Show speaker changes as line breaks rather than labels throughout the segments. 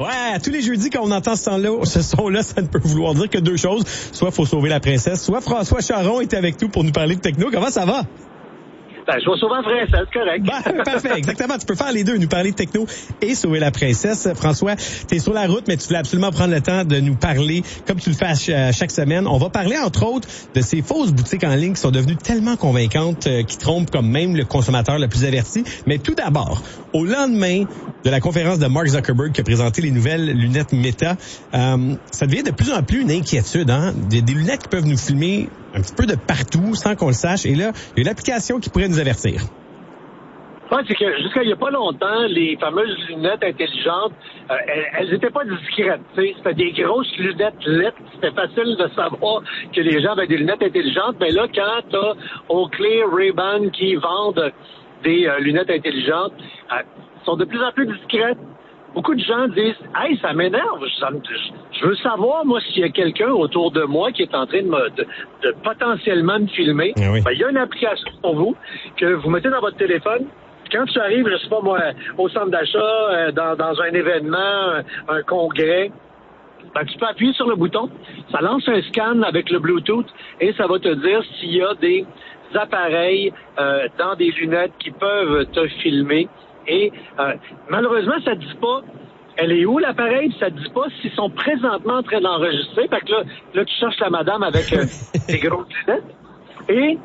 Ouais, tous les jeudis, quand on entend ce son-là, ça ne peut vouloir dire que deux choses. Soit faut sauver la princesse, soit François Charon est avec nous pour nous parler de techno. Comment ça va?
Ben, je vais sauver la princesse, correct.
Parfait, exactement. Tu peux faire les deux, nous parler de techno et sauver la princesse. François, t'es sur la route, mais tu voulais absolument prendre le temps de nous parler, comme tu le fais chaque semaine. On va parler, entre autres, de ces fausses boutiques en ligne qui sont devenues tellement convaincantes, qui trompent comme même le consommateur le plus averti. Mais tout d'abord, au lendemain de la conférence de Mark Zuckerberg qui a présenté les nouvelles lunettes Meta, ça devient de plus en plus une inquiétude, hein? Des lunettes qui peuvent nous filmer un petit peu de partout sans qu'on le sache. Et là, il y a une application qui pourrait nous avertir.
Oui, c'est que jusqu'à il n'y a pas longtemps, les fameuses lunettes intelligentes, elles n'étaient pas discrètes. C'était des grosses lunettes LED. C'était facile de savoir que les gens avaient des lunettes intelligentes. Mais là, quand tu as Oakley, Ray-Ban qui vendent des lunettes intelligentes, sont de plus en plus discrètes. Beaucoup de gens disent « Hey, ça m'énerve, je veux savoir, moi, s'il y a quelqu'un autour de moi qui est en train de potentiellement me filmer.
Ah oui. »
Ben, il y a une application pour vous que vous mettez dans votre téléphone. Quand tu arrives, je sais pas moi, au centre d'achat, dans un événement, un congrès, ben, tu peux appuyer sur le bouton, ça lance un scan avec le Bluetooth et ça va te dire s'il y a des appareils dans des lunettes qui peuvent te filmer. Et malheureusement, ça ne dit pas elle est où l'appareil, ça ne dit pas s'ils sont présentement en train d'enregistrer. Fait que là tu cherches la madame avec des grosses lunettes. Et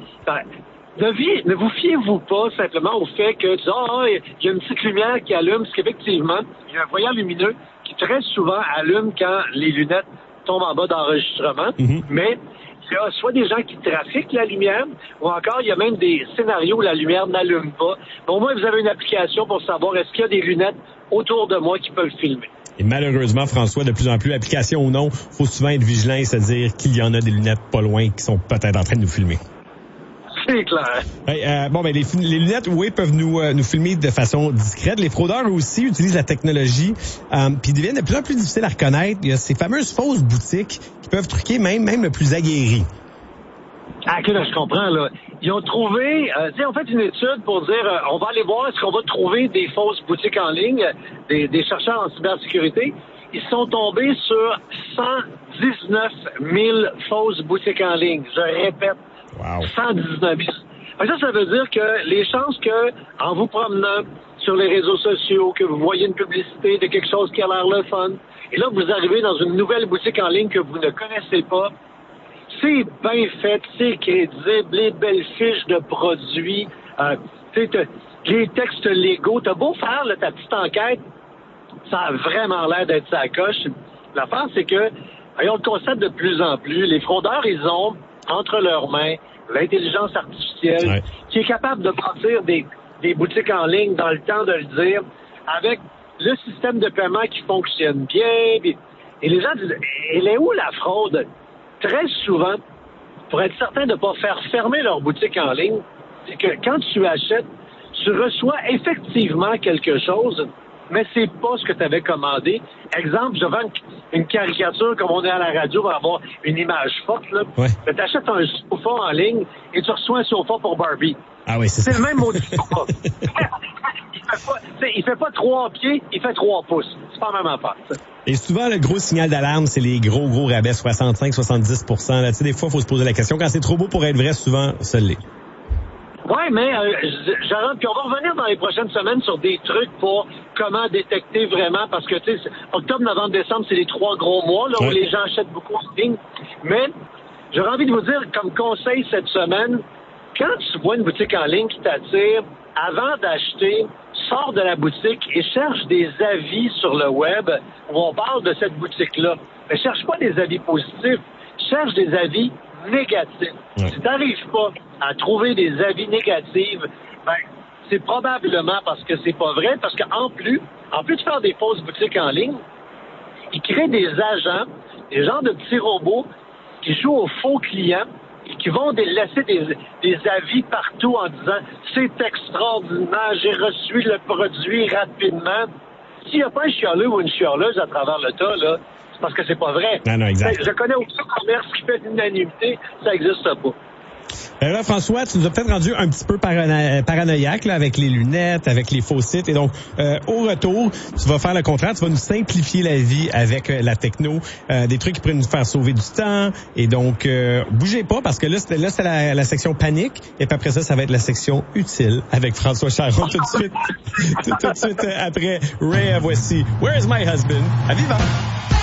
ne vous fiez-vous pas simplement au fait que il y a une petite lumière qui allume, parce qu'effectivement, il y a un voyant lumineux qui très souvent allume quand les lunettes tombent en bas d'enregistrement. Mm-hmm. Mais il y a soit des gens qui trafiquent la lumière, ou encore il y a même des scénarios où la lumière n'allume pas. Mais au moins, vous avez une application pour savoir est-ce qu'il y a des lunettes autour de moi qui peuvent filmer.
Et malheureusement, François, de plus en plus, application ou non, faut souvent être vigilant et se dire qu'il y en a des lunettes pas loin qui sont peut-être en train de nous filmer.
C'est clair.
Les lunettes, oui, peuvent nous filmer de façon discrète. Les fraudeurs aussi utilisent la technologie, puis ils deviennent de plus en plus difficiles à reconnaître. Il y a ces fameuses fausses boutiques qui peuvent truquer même le plus aguerri.
Ah, que là, je comprends, là. Ils ont trouvé, on fait une étude pour dire, on va aller voir est-ce qu'on va trouver des fausses boutiques en ligne, des chercheurs en cybersécurité. Ils sont tombés sur 119 000 fausses boutiques en ligne. Je répète.
Wow.
119 000. Ça veut dire que les chances que, en vous promenant sur les réseaux sociaux, que vous voyez une publicité de quelque chose qui a l'air le fun, et là, vous arrivez dans une nouvelle boutique en ligne que vous ne connaissez pas, c'est bien fait, c'est crédible, les belles fiches de produits, les textes légaux. T'as beau faire ta petite enquête, ça a vraiment l'air d'être sa coche. L'affaire, c'est que, on le constate de plus en plus, les fraudeurs, ils ont entre leurs mains l'intelligence artificielle qui est capable de bâtir des boutiques en ligne dans le temps de le dire, avec le système de paiement qui fonctionne bien. Et les gens disent, elle est où la fraude? Très souvent, pour être certain de ne pas faire fermer leur boutique en ligne, c'est que quand tu achètes, tu reçois effectivement quelque chose, mais c'est pas ce que tu avais commandé. Exemple, je vends une caricature, comme on est à la radio, on va avoir une image forte, là.
Ouais.
Mais tu achètes un sofa en ligne et tu reçois un sofa pour Barbie.
Ah oui, c'est
le même mot de sofa. Il fait pas 3 pieds, il fait 3 pouces. C'est pas la même affaire, ça.
Et souvent, le gros signal d'alarme, c'est les gros rabais, 65-70%. Là, tu sais, des fois, il faut se poser la question. Quand c'est trop beau pour être vrai, souvent, ça l'est.
Oui, mais Jérôme, puis on va revenir dans les prochaines semaines sur des trucs pour comment détecter vraiment, parce que tu sais, octobre, novembre, décembre, c'est les 3 gros mois là où les gens achètent beaucoup en ligne. Mais j'aurais envie de vous dire comme conseil cette semaine, quand tu vois une boutique en ligne qui t'attire, avant d'acheter, sors de la boutique et cherche des avis sur le web où on parle de cette boutique-là. Mais cherche pas des avis positifs, cherche des avis négatifs. Si tu n'arrives pas à trouver des avis négatifs, c'est probablement parce que c'est pas vrai, parce qu'en plus de faire des fausses boutiques en ligne, ils créent des agents, des genres de petits robots qui jouent aux faux clients et qui vont laisser des avis partout en disant « C'est extraordinaire, j'ai reçu le produit rapidement ». S'il n'y a pas un chialeux ou une chialeuse à travers le tas, là, c'est parce que c'est pas vrai.
Non, exact.
Je connais aucun commerce qui fait l'unanimité, ça n'existe pas.
Là, François, tu nous as peut-être rendu un petit peu paranoïaque là, avec les lunettes, avec les faux sites. Et donc, au retour, tu vas faire le contraire. Tu vas nous simplifier la vie avec la techno. Des trucs qui pourraient nous faire sauver du temps. Et donc, bougez pas parce que là, c'est la section panique. Et puis après ça va être la section utile avec François Charon tout de suite. tout de suite après Ray, voici Where's My Husband? À Vivant!